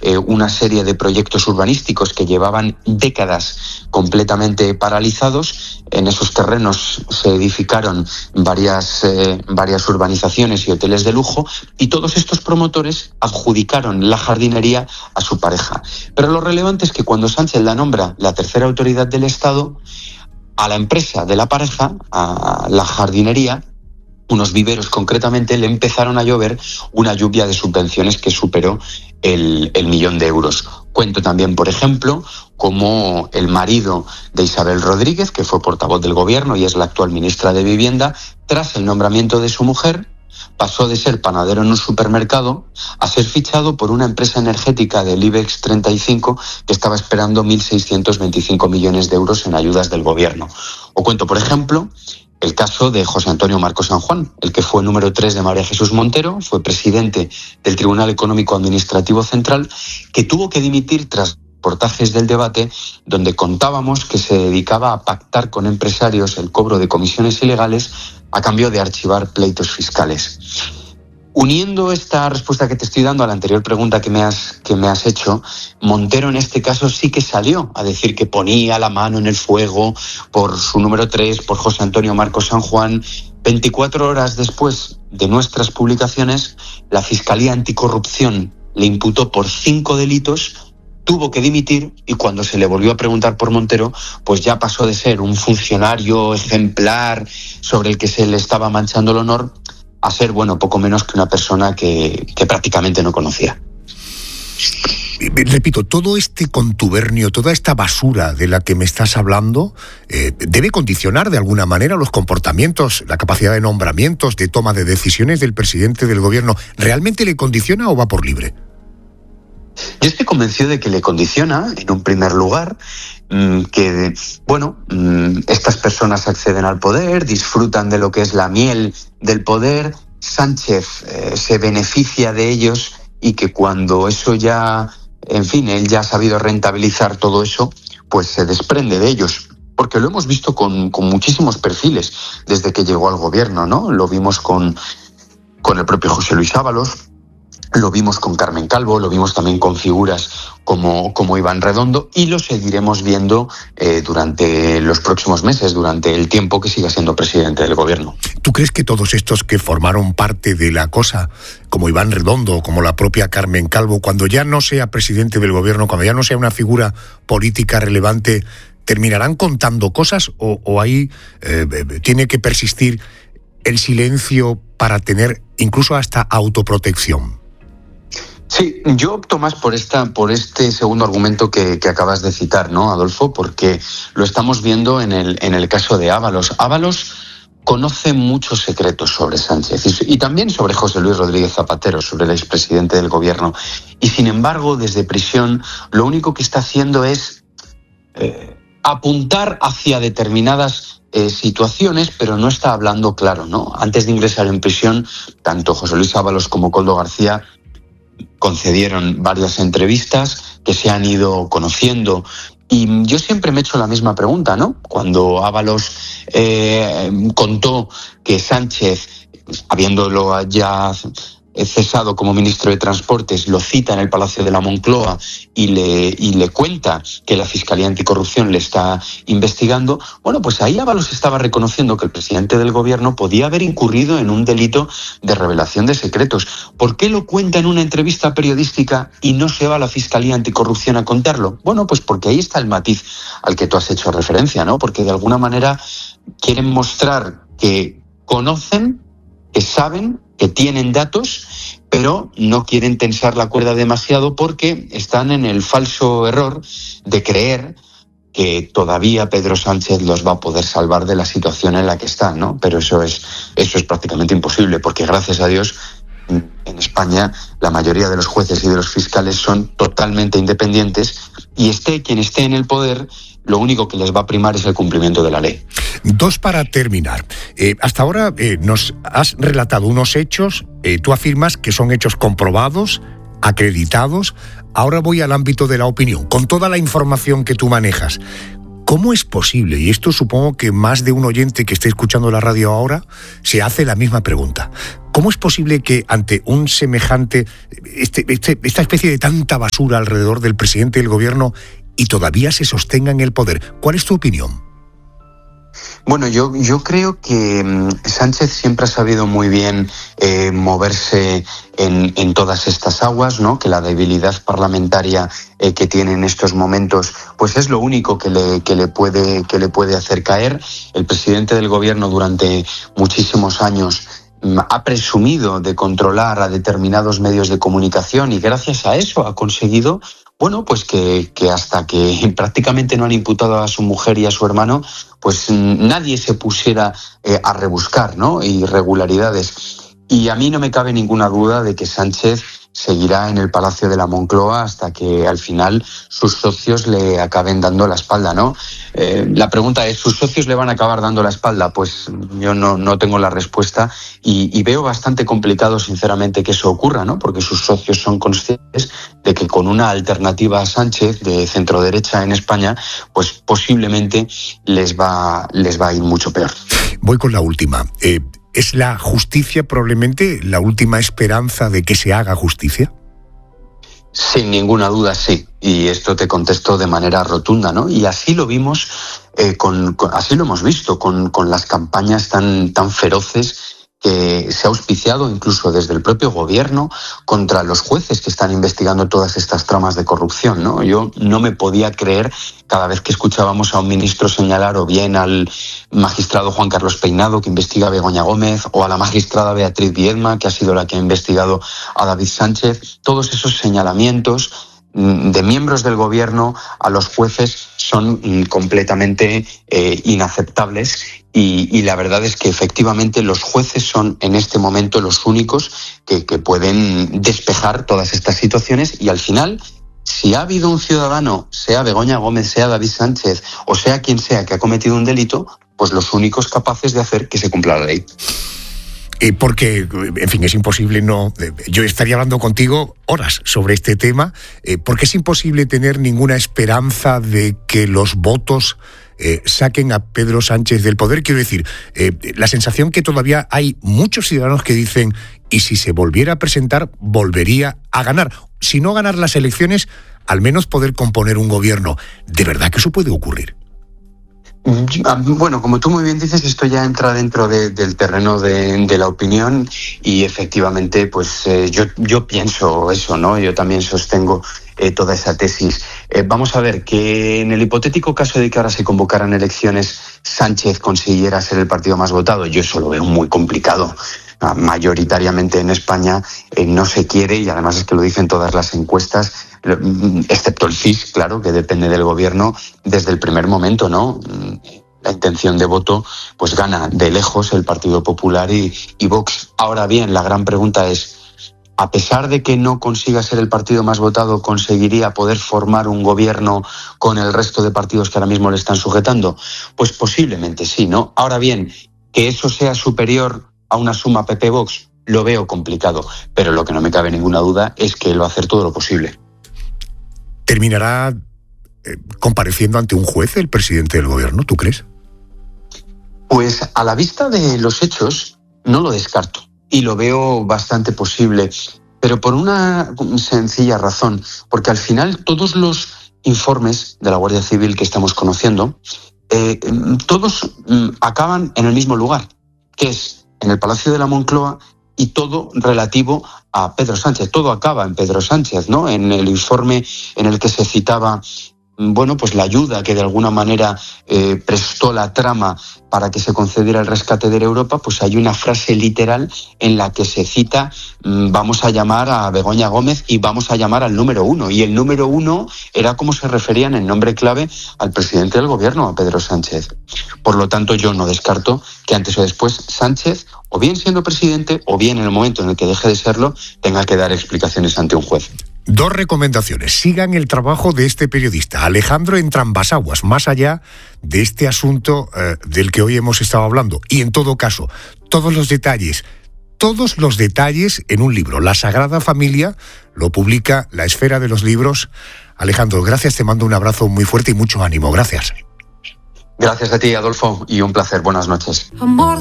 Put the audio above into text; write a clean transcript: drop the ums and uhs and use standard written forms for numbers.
una serie de proyectos urbanísticos que llevaban décadas completamente paralizados. En esos terrenos se edificaron varias urbanizaciones y hoteles de lujo, y todos estos promotores adjudicaron la jardinería a su pareja. Pero lo relevante es que cuando Sánchez la nombra la tercera autoridad del Estado, a la empresa de la pareja, a la jardinería, unos viveros concretamente, le empezaron a llover una lluvia de subvenciones que superó el 1.000.000 euros. Cuento también, por ejemplo, como el marido de Isabel Rodríguez, que fue portavoz del gobierno y es la actual ministra de Vivienda, tras el nombramiento de su mujer, pasó de ser panadero en un supermercado a ser fichado por una empresa energética del IBEX 35 que estaba esperando 1.625 millones de euros en ayudas del gobierno. O cuento, por ejemplo, el caso de José Antonio Marco San Juan, el que fue número 3 de María Jesús Montero, fue presidente del Tribunal Económico Administrativo Central, que tuvo que dimitir tras reportajes del Debate, donde contábamos que se dedicaba a pactar con empresarios el cobro de comisiones ilegales a cambio de archivar pleitos fiscales. Uniendo esta respuesta que te estoy dando a la anterior pregunta que me has hecho, Montero en este caso sí que salió a decir que ponía la mano en el fuego por su número 3, por José Antonio Marcos San Juan. 24 horas después de nuestras publicaciones, la Fiscalía Anticorrupción le imputó por 5 delitos, tuvo que dimitir, y cuando se le volvió a preguntar por Montero, pues ya pasó de ser un funcionario ejemplar sobre el que se le estaba manchando el honor a ser, poco menos que una persona que prácticamente no conocía. Repito, todo este contubernio, toda esta basura de la que me estás hablando, debe condicionar de alguna manera los comportamientos, la capacidad de nombramientos, de toma de decisiones del presidente del gobierno. ¿Realmente le condiciona o va por libre? Yo estoy convencido de que le condiciona, en un primer lugar, que estas personas acceden al poder, disfrutan de lo que es la miel del poder. Sánchez se beneficia de ellos, y que cuando eso ya, él ya ha sabido rentabilizar todo eso, pues se desprende de ellos. Porque lo hemos visto con muchísimos perfiles desde que llegó al gobierno, ¿no? Lo vimos con el propio José Luis Ábalos, lo vimos con Carmen Calvo, lo vimos también con figuras como Iván Redondo, y lo seguiremos viendo durante los próximos meses, durante el tiempo que siga siendo presidente del gobierno. ¿Tú crees que todos estos que formaron parte de la cosa, como Iván Redondo, como la propia Carmen Calvo, cuando ya no sea presidente del gobierno, cuando ya no sea una figura política relevante, terminarán contando cosas, o ahí tiene que persistir el silencio para tener incluso hasta autoprotección? Sí, yo opto más por este segundo argumento que acabas de citar, ¿no, Adolfo? Porque lo estamos viendo en el caso de Ábalos. Ábalos conoce muchos secretos sobre Sánchez y también sobre José Luis Rodríguez Zapatero, sobre el expresidente del gobierno. Y sin embargo, desde prisión, lo único que está haciendo es apuntar hacia determinadas situaciones, pero no está hablando claro, ¿no? Antes de ingresar en prisión, tanto José Luis Ábalos como Koldo García concedieron varias entrevistas que se han ido conociendo, y yo siempre me he hecho la misma pregunta, ¿no? Cuando Ábalos contó que Sánchez, habiéndolo ya cesado como ministro de Transportes, lo cita en el Palacio de la Moncloa y le cuenta que la Fiscalía Anticorrupción le está investigando, pues ahí Ábalos estaba reconociendo que el presidente del gobierno podía haber incurrido en un delito de revelación de secretos. ¿Por qué lo cuenta en una entrevista periodística y no se va a la Fiscalía Anticorrupción a contarlo? Pues porque ahí está el matiz al que tú has hecho referencia, ¿no? Porque de alguna manera quieren mostrar que conocen, que saben, que tienen datos, pero no quieren tensar la cuerda demasiado porque están en el falso error de creer que todavía Pedro Sánchez los va a poder salvar de la situación en la que están, ¿no? Pero eso es prácticamente imposible, porque gracias a Dios en España la mayoría de los jueces y de los fiscales son totalmente independientes, y quien esté en el poder, lo único que les va a primar es el cumplimiento de la ley. Dos para terminar. Hasta ahora nos has relatado unos hechos, tú afirmas que son hechos comprobados, acreditados. Ahora voy al ámbito de la opinión, con toda la información que tú manejas. ¿Cómo es posible? Y esto supongo que más de un oyente que esté escuchando la radio ahora se hace la misma pregunta. ¿Cómo es posible que ante un semejante, esta especie de tanta basura alrededor del presidente del gobierno y todavía se sostenga en el poder? ¿Cuál es tu opinión? Bueno, yo creo que Sánchez siempre ha sabido muy bien moverse en todas estas aguas, ¿no? Que la debilidad parlamentaria que tiene en estos momentos, pues es lo único que le puede hacer caer. El presidente del gobierno durante muchísimos años ha presumido de controlar a determinados medios de comunicación y gracias a eso ha conseguido, bueno, pues que hasta que prácticamente no han imputado a su mujer y a su hermano, pues nadie se pusiera a rebuscar, ¿no? Irregularidades. Y a mí no me cabe ninguna duda de que Sánchez seguirá en el Palacio de la Moncloa hasta que al final sus socios le acaben dando la espalda, ¿no? La pregunta es, ¿sus socios le van a acabar dando la espalda? Pues yo no tengo la respuesta y veo bastante complicado, sinceramente, que eso ocurra, ¿no? Porque sus socios son conscientes de que con una alternativa a Sánchez de centroderecha en España, pues posiblemente les va a ir mucho peor. Voy con la última. ¿Es la justicia probablemente la última esperanza de que se haga justicia? Sin ninguna duda, sí. Y esto te contesto de manera rotunda, ¿no? Y así lo vimos, así lo hemos visto con las campañas tan feroces que se ha auspiciado incluso desde el propio gobierno contra los jueces que están investigando todas estas tramas de corrupción, ¿no? Yo no me podía creer cada vez que escuchábamos a un ministro señalar o bien al magistrado Juan Carlos Peinado, que investiga a Begoña Gómez, o a la magistrada Beatriz Viedma, que ha sido la que ha investigado a David Sánchez. Todos esos señalamientos de miembros del gobierno a los jueces son completamente inaceptables y la verdad es que efectivamente los jueces son en este momento los únicos que pueden despejar todas estas situaciones y al final, si ha habido un ciudadano, sea Begoña Gómez, sea David Sánchez o sea quien sea que ha cometido un delito, pues los únicos capaces de hacer que se cumpla la ley. Porque, en fin, es imposible no... Yo estaría hablando contigo horas sobre este tema, porque es imposible tener ninguna esperanza de que los votos saquen a Pedro Sánchez del poder. Quiero decir, la sensación que todavía hay muchos ciudadanos que dicen, y si se volviera a presentar, volvería a ganar. Si no ganar las elecciones, al menos poder componer un gobierno. ¿De verdad que eso puede ocurrir? Bueno, como tú muy bien dices, esto ya entra dentro del terreno de la opinión y efectivamente, pues yo pienso eso, ¿no? Yo también sostengo toda esa tesis. Vamos a ver, que en el hipotético caso de que ahora se convocaran elecciones, Sánchez consiguiera ser el partido más votado, yo eso lo veo muy complicado. Mayoritariamente en España no se quiere, y además es que lo dicen todas las encuestas, excepto el CIS, claro, que depende del gobierno desde el primer momento, ¿no? La intención de voto pues gana de lejos el Partido Popular y Vox. Ahora bien, la gran pregunta es, a pesar de que no consiga ser el partido más votado, ¿conseguiría poder formar un gobierno con el resto de partidos que ahora mismo le están sujetando? Pues posiblemente sí, ¿no? Ahora bien, que eso sea superior a una suma PP-Vox, lo veo complicado, pero lo que no me cabe ninguna duda es que él va a hacer todo lo posible. ¿Terminará compareciendo ante un juez el presidente del gobierno, tú crees? Pues a la vista de los hechos no lo descarto y lo veo bastante posible, pero por una sencilla razón, porque al final todos los informes de la Guardia Civil que estamos conociendo, todos acaban en el mismo lugar, que es en el Palacio de la Moncloa, y todo relativo a Pedro Sánchez. Todo acaba en Pedro Sánchez, ¿no? En el informe en el que se citaba, bueno, pues la ayuda que de alguna manera prestó la trama para que se concediera el rescate de Europa, pues hay una frase literal en la que se cita, vamos a llamar a Begoña Gómez y vamos a llamar al número 1. Y el número 1 era como se referían en nombre clave al presidente del gobierno, a Pedro Sánchez. Por lo tanto, yo no descarto que antes o después Sánchez, o bien siendo presidente, o bien en el momento en el que deje de serlo, tenga que dar explicaciones ante un juez. Dos recomendaciones. Sigan el trabajo de este periodista, Alejandro Entrambasaguas, más allá de este asunto del que hoy hemos estado hablando. Y en todo caso, todos los detalles en un libro. La Sagrada Familia lo publica La Esfera de los Libros. Alejandro, gracias, te mando un abrazo muy fuerte y mucho ánimo. Gracias. Gracias a ti, Adolfo, y un placer. Buenas noches. Amor